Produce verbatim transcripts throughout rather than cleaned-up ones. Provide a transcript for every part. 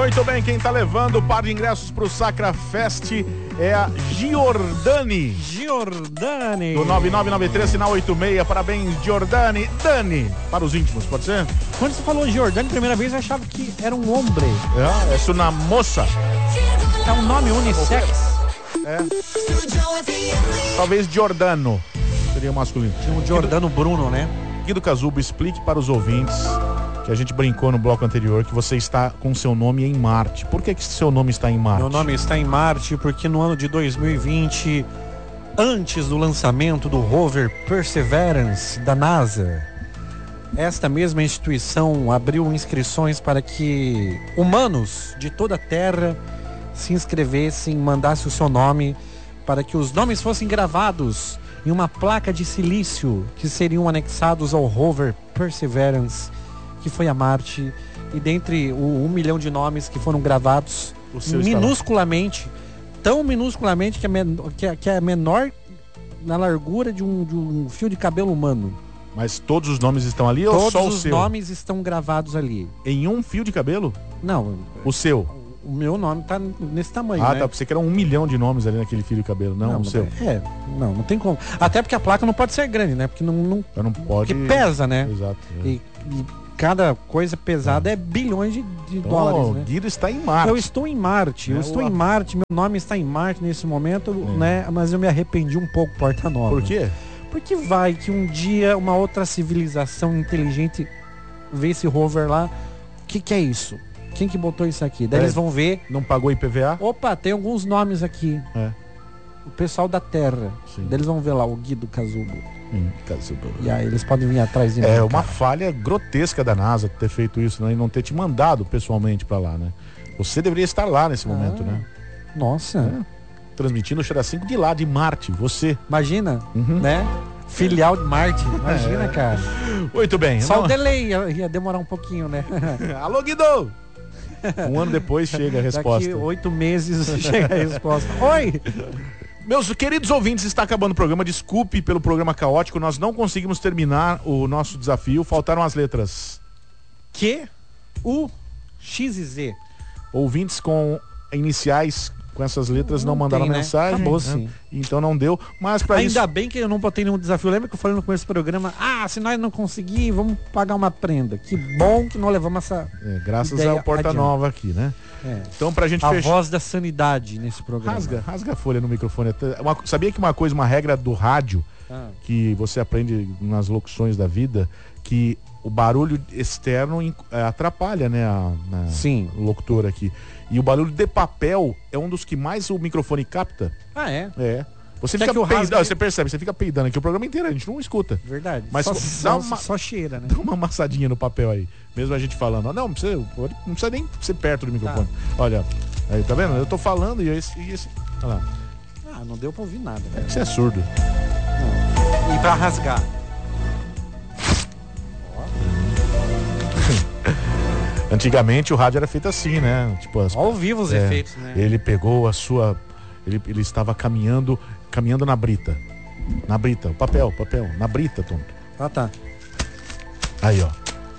Muito bem, quem tá levando o par de ingressos pro Sacra Fest é a Giordani. Giordani. Do nove nove nove três, sinal oitenta e seis. Parabéns, Giordani. Dani, para os íntimos, pode ser? Quando você falou Giordani, primeira vez eu achava que era um homem. É, é uma moça. É um nome unissex. É. Talvez Giordano seria masculino. Tinha um Giordano Bruno, né? Guido Casubo, explique para os ouvintes que a gente brincou no bloco anterior que você está com seu nome em Marte. Por que que seu nome está em Marte? Meu nome está em Marte porque no ano de dois mil e vinte, antes do lançamento do rover Perseverance da NASA, esta mesma instituição abriu inscrições para que humanos de toda a Terra se inscrevessem, mandassem o seu nome para que os nomes fossem gravados em uma placa de silício que seriam anexados ao rover Perseverance, que foi a Marte. E dentre o um milhão de nomes que foram gravados minusculamente, tão minusculamente que é, men- que, é, que é menor na largura de um, de um fio de cabelo humano. Mas todos os nomes estão ali ou Todos só o os seu? nomes estão gravados ali. Em um fio de cabelo? Não. O seu? O meu nome tá nesse tamanho, Ah, né? tá. Pensei que era um milhão de nomes ali naquele fio de cabelo. Não, Não, o seu. É, não, não tem como. Até porque a placa não pode ser grande, né? Porque não, não, Eu não pode... porque pesa, né? Exato. É. E, e cada coisa pesada é, é bilhões de, de Então, dólares, o né? Guido está em Marte. Eu estou em Marte, eu É, estou o- em Marte, meu nome está em Marte nesse momento, É. né? Mas eu me arrependi um pouco, Porta Nova. Por quê? Porque vai que um dia uma outra civilização inteligente vê esse rover lá. O que, que é isso? Quem que botou isso aqui? Daí É. eles vão ver. Não pagou I P V A? Opa, tem alguns nomes aqui. É. O pessoal da Terra. Sim. Daí eles vão ver lá o Guido Casubo. Hum, Casubo. E aí eles podem vir atrás de mim. É uma cara. falha grotesca da NASA ter feito isso, né? E não ter te mandado pessoalmente pra lá, né? Você deveria estar lá nesse momento, Ah. né? Nossa. É. Transmitindo o Xera cinco de lá, de Marte. Você. Imagina, Uhum. né? Filial de Marte. Imagina, É. cara. Muito bem. Só Não- o delay ia, ia demorar um pouquinho, né? Alô, Guido! Um ano depois chega a resposta. Daqui oito meses chega a resposta. Oi! Meus queridos ouvintes, está acabando o programa. Desculpe pelo programa caótico. Nós não conseguimos terminar o nosso desafio. Faltaram as letras. Q, U, X e Z. Ouvintes com iniciais com essas letras não, Não mandaram tem, né? mensagem. Acabou, né? sim. Então não deu. Mas para Ainda isso... bem que eu não botei nenhum desafio. Lembra que eu falei no começo do programa? Ah, se nós não conseguir, vamos pagar uma prenda. Que bom que nós levamos essa É, graças ideia ao Porta adiante. Nova aqui, né? é, Então pra gente a fechar... voz da sanidade nesse programa. Rasga, rasga a folha no microfone. Até- uma- sabia que uma coisa, uma regra do rádio Ah, que você aprende nas locuções da vida, que o barulho externo in- eh, atrapalha, né, a, na sim. locutora aqui. E o barulho de papel é um dos que mais o microfone capta. Ah, é? É. Você Quer fica que eu rasgue? peidando, você percebe, você fica peidando aqui o programa inteiro, a gente não escuta. Verdade. Mas só, dá só, uma- só cheira, né? Dá uma amassadinha no papel aí, mesmo a gente falando. Não, não precisa, não precisa nem ser perto do microfone. Olha, aí, tá vendo? Eu tô falando e esse... E esse olha lá. Ah, não deu pra ouvir nada. É que você é surdo. Não. E pra rasgar? Antigamente o rádio era feito assim, né? Tipo, as, Ao vivo os é, efeitos, né? ele pegou a sua... Ele, ele estava caminhando, caminhando na brita. Na brita, o papel, papel, na brita, tonto. Ah, tá. Aí, ó.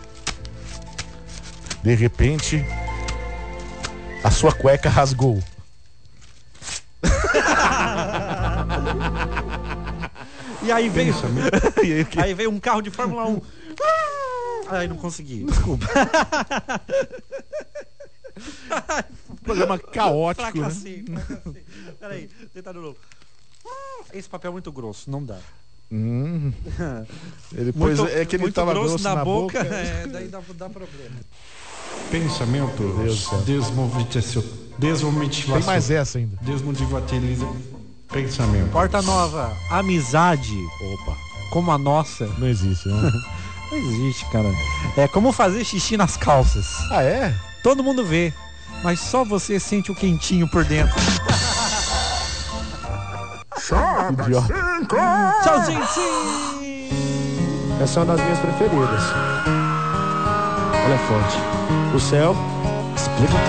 De repente, a sua cueca rasgou. E aí veio, E aí, o que- aí veio um carro de Fórmula um. Ai, não consegui. Desculpa. programa caótico, né? Fracassei, fracassei. Peraí, tentar de novo. Esse papel é muito grosso, não dá. Hum. Ele, pois Muito, é que ele muito tava grosso, grosso na, na boca, boca. é, daí dá, dá problema. Pensamento Deus do céu. desmotivação. Desmotivação. Tem mais essa ainda. Desmotivatiza. Pensamento. Porta Nova, amizade Opa, como a nossa. não existe, né? Não existe, cara. É como fazer xixi nas calças. Ah, é? Todo mundo vê, mas só você sente o quentinho por dentro. Idiota. Tchau, gente! Essa é uma das minhas preferidas. Ela é forte. O céu explica